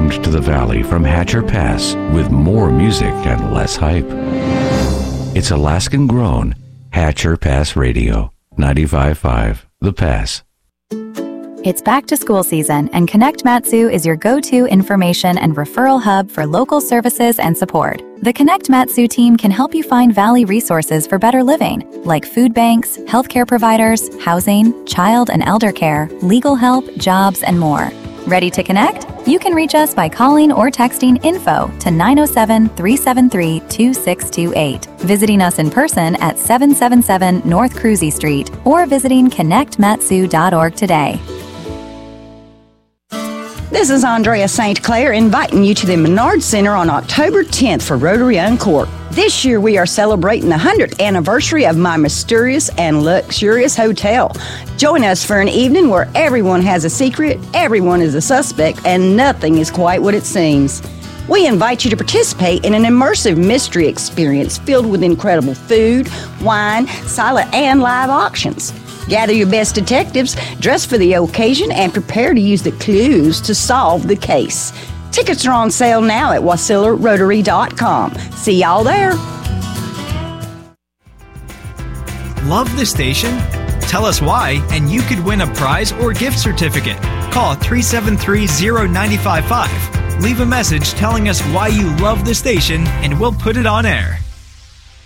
sound to the valley from Hatcher Pass with more music and less hype. It's Alaskan grown Hatcher Pass Radio, 95.5 The Pass. It's back to school season, and Connect Matsu is your go-to information and referral hub for local services and support. The Connect Matsu team can help you find Valley resources for better living, like food banks, healthcare providers, housing, child and elder care, legal help, jobs, and more. Ready to connect? You can reach us by calling or texting info to 907-373-2628, visiting us in person at 777 North Cruzy Street, or visiting connectmatsu.org today. This is Andrea St. Clair inviting you to the Menard Center on October 10th for Rotary Uncorked. This year we are celebrating the 100th anniversary of my mysterious and luxurious hotel. Join us for an evening where everyone has a secret, everyone is a suspect, and nothing is quite what it seems. We invite you to participate in an immersive mystery experience filled with incredible food, wine, silent and live auctions. Gather your best detectives, dress for the occasion, and prepare to use the clues to solve the case. Tickets are on sale now at WasillaRotary.com. See y'all there. Love the station? Tell us why, and you could win a prize or gift certificate. Call 373-0955. Leave a message telling us why you love the station, and we'll put it on air.